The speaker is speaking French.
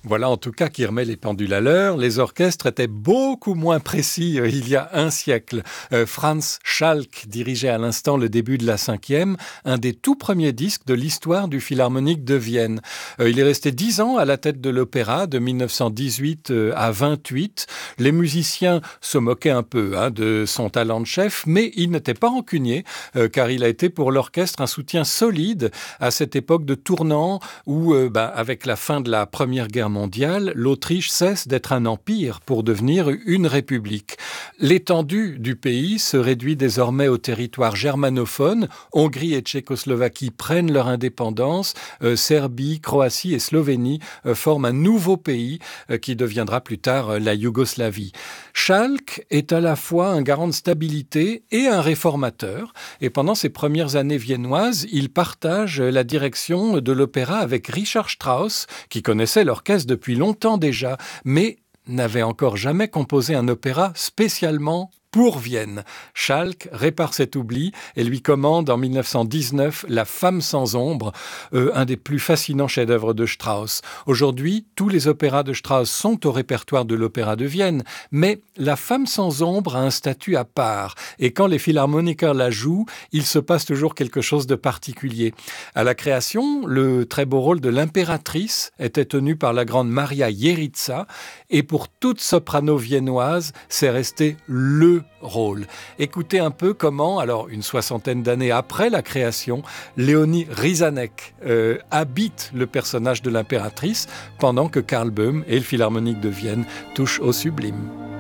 Voilà en tout cas qui remet les pendules à l'heure. Les orchestres étaient beaucoup moins précis il y a un siècle. Franz Schalk dirigeait à l'instant le début de la 5e, un des tout premiers disques de l'histoire du Philharmonique de Vienne. Il est resté 10 ans à la tête de l'opéra, de 1918 à 28. Les musiciens se moquaient un peu de son talent de chef, mais il n'était pas rancunier, car il a été pour l'orchestre un soutien solide à cette époque de tournant où, avec la fin de la Première Guerre mondiale, l'Autriche cesse d'être un empire pour devenir une république. L'étendue du pays se réduit désormais au territoire germanophone. Hongrie et Tchécoslovaquie prennent leur indépendance. Serbie, Croatie et Slovénie forment un nouveau pays qui deviendra plus tard la Yougoslavie. Schalk est à la fois un garant de stabilité et un réformateur. Et pendant ses premières années viennoises, il partage la direction de l'opéra avec Richard Strauss, qui connaissait l'orchestre depuis longtemps déjà, mais n'avait encore jamais composé un opéra spécialement pour Vienne. Schalk répare cet oubli et lui commande en 1919 La Femme sans ombre, un des plus fascinants chefs-d'œuvre de Strauss. Aujourd'hui, tous les opéras de Strauss sont au répertoire de l'Opéra de Vienne, mais La Femme sans ombre a un statut à part. Et quand les philharmoniqueurs la jouent, il se passe toujours quelque chose de particulier. À la création, le très beau rôle de l'impératrice était tenu par la grande Maria Jeritza, et pour toute soprano viennoise, c'est resté le rôle. Écoutez un peu comment, alors une soixantaine d'années après la création, Léonie Rizanek habite le personnage de l'impératrice pendant que Karl Böhm et le Philharmonique de Vienne touchent au sublime.